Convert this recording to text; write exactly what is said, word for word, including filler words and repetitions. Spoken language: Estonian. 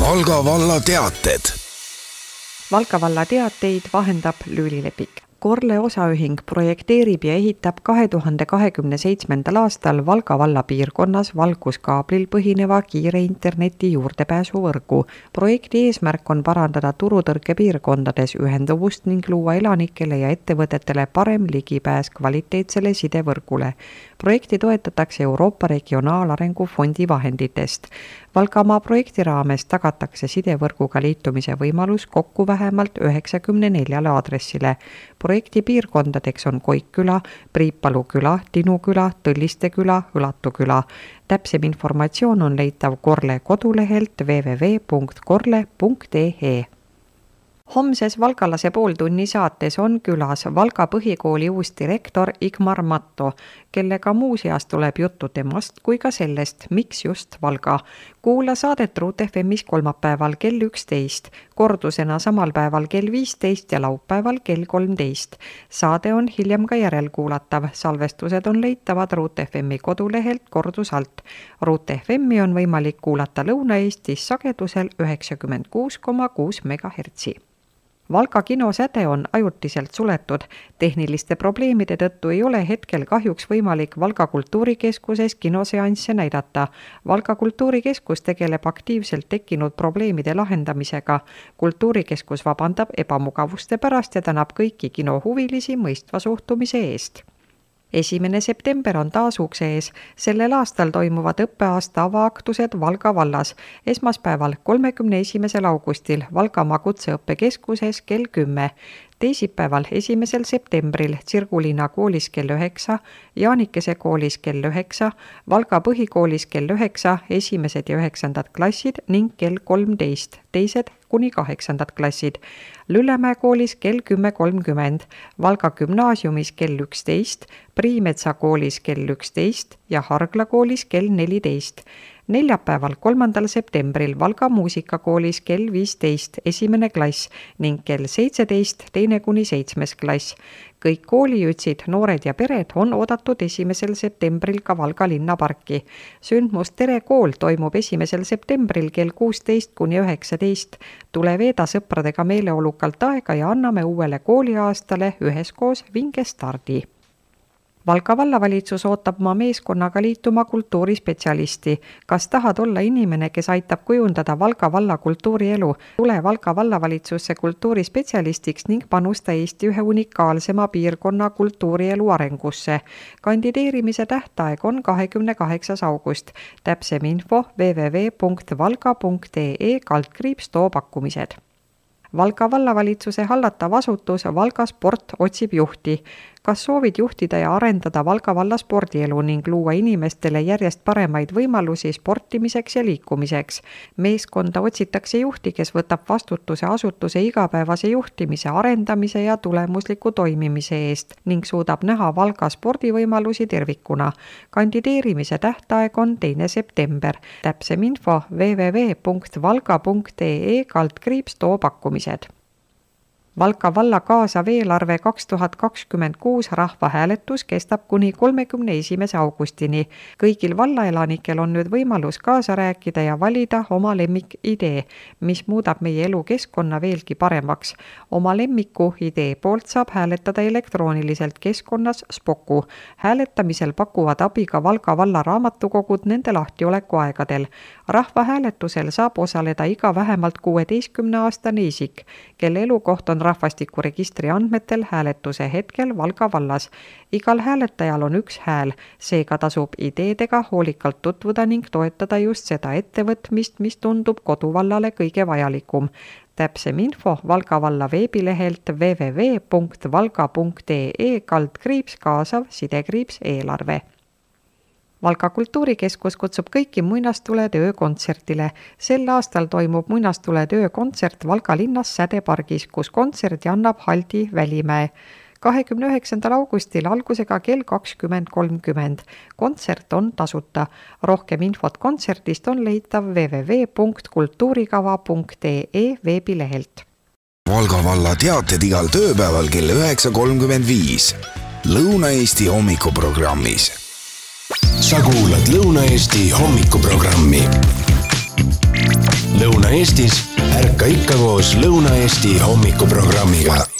Valga valla teated. Valga valla teateid vahendab Lüülilepik. Korle osaühing projekteerib ja ehitab kahe tuhande kahekümne seitsmendal aastal Valga valla piirkonnas valguskaablil põhineva kiire interneti juurdepääsuvõrgu. Projekti eesmärk on parandada turutõrke piirkondades ühenduvust ning luua elanikele ja ettevõtetele parem ligipääs kvaliteetsele sidevõrgule. Projekti toetatakse Euroopa Regionaalarengu Fondi vahenditest. Valgamaa projekti raames tagatakse sidevõrguga liitumise võimalus kokku vähemalt üheksakümne neljale aadressile. Projekti piirkondadeks on Koikküla, Priipalu küla, Tinu küla, Tõlliste küla, Õlatu küla. Täpsem informatsioon on leitav Korle kodulehelt w w w punkt korle punkt e e. Homses Valgalase pooltunni saates on külas Valga põhikooli uus direktor Igmar Matto, kellega muuseas tuleb juttu temast kui ka sellest, miks just Valga. Kuula saadet Ruut F M-is kolmapäeval kell üksteist, kordusena samal päeval kell viisteist ja laupäeval kell kolmteist. Saade on hiljem ka järelkuulatav. Salvestused on leitavad Ruut F M-i kodulehelt kordusalt. Ruut F M-i on võimalik kuulata Lõuna-Eestis sagedusel üheksakümmend kuus koma kuus megahertsi. Valga kinosäde on ajutiselt suletud. Tehniliste probleemide tõttu ei ole hetkel kahjuks võimalik Valga kultuurikeskuses kinoseansse näidata. Valga kultuurikeskus tegeleb aktiivselt tekkinud probleemide lahendamisega. Kultuurikeskus vabandab ebamugavuste pärast ja tänab kõiki kinohuvilisi mõistva suhtumise eest. Esimene september on taas ukse ees. Sellel aastal toimuvad õppeaasta avaaktused Valga vallas. Esmaspäeval kolmekümne esimesel augustil Valgamaa kutseõppekeskuses kell kümme. Teisipäeval esimesel septembril Tsirgulina koolis kell üheksa, Jaanikese koolis kell üheksa, Valga põhikoolis kell üheksa, esimesed ja üheksandad klassid ning kell kolmteist, teised kuni kaheksandad klassid. Lüllemäe koolis kell kümme kolmkümmend, Valga gümnaasiumis kell üksteist, Priimetsa koolis kell üksteist ja Hargla koolis kell neliteist. Neljapäeval kolmandal septembril Valga muusikakoolis kell viisteist esimene klass ning kell seitseteist teine kuni seitsmes klass. Kõik koolijütsid, noored ja pered on oodatud esimesel septembril ka Valga linnaparki. Sündmus Tere kool toimub esimesel septembril kell kuusteist kuni üheksateist. Tule veeda sõpradega meeleolukalt aega ja anname uuele kooliaastale üheskoos vinge stardi. Valga vallavalitsus ootab oma meeskonnaga liituma kultuurispetsialisti. Kas tahad olla inimene, kes aitab kujundada Valga valla kultuurielu? Tule Valga vallavalitsusse kultuurispetsialistiks ning panusta Eesti ühe unikaalsema piirkonna kultuurielu arengusse. Kandideerimise tähtaeg on kahekümne kaheksas august. Täpsem info w w w punkt valga punkt e e kaldkriips too pakkumised. Valga vallavalitsuse hallatav asutus Valga sport otsib juhti. Kas soovid juhtida ja arendada Valga valla spordielu ning luua inimestele järjest paremaid võimalusi sportimiseks ja liikumiseks? Meeskonda otsitakse juhti, kes võtab vastutuse asutuse igapäevase juhtimise, arendamise ja tulemusliku toimimise eest ning suudab näha Valga spordivõimalusi tervikuna. Kandideerimise tähtaeg on teine september. Täpsem info w w w punkt valga punkt e e kaldkriips too pakkumised. Valga valla kaasav eelarve kaks tuhat kakskümmend kuus rahvahääletus kestab kuni kolmekümne esimese augustini. Kõigil vallaelanikel on nüüd võimalus kaasa rääkida ja valida oma lemmik idee, mis muudab meie elukeskkonna veelgi paremaks. Oma lemmiku idee poolt saab hääletada elektrooniliselt keskkonnas Spoku. Hääletamisel pakuvad abi ka Valga valla raamatukogud nende lahtioleku aegadel. Rahvahääletusel saab osaleda iga vähemalt kuueteistkümne aastane isik, kelle elukoht on rahvastikuregistri andmetel hääletuse hetkel Valga vallas. Igal hääletajal on üks hääl, seega tasub ideedega hoolikalt tutvuda ning toetada just seda ettevõtmist, mis tundub koduvallale kõige vajalikum. Täpsem info Valga valla veebilehelt w w w punkt valga punkt e e kaldkriips kaasav sidekriips eelarve. Valga kultuurikeskus kutsub kõiki muinastuletöö kontsertile. Sel aastal toimub muinastuletöö kontsert Valga linnas Sädepargis, kus kontserdi annab Haldi Välimäe. kahekümne üheksandal augustil algusega kell kakskümmend kolmkümmend. Kontsert on tasuta. Rohkem infot kontserdist on leitav w w w punkt kultuurikava punkt e e veebilehelt. Valga valla teated igal tööpäeval kell üheksa kolmkümmend viis. Lõuna-Eesti hommikuprogrammis. Sa kuulad Lõuna-Eesti hommikuprogrammi. Lõuna-Eestis ärka ikka koos Lõuna-Eesti hommikuprogrammiga.